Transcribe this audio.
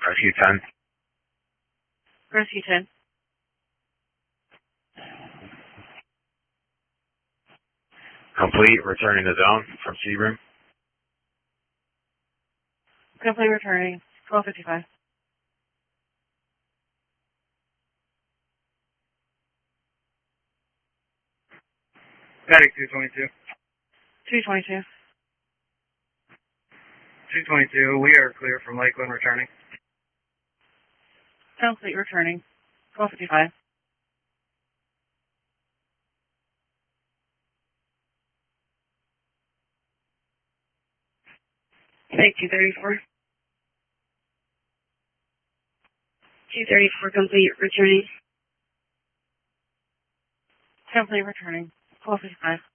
Rescue 10. Rescue 10. Complete, returning to zone from Sebring. Complete returning. 12:55. Static 222. 222. 222, we are clear from Lakeland returning. Complete returning. 12:55. Static 234. 234 complete returning. Complete returning. 12:55.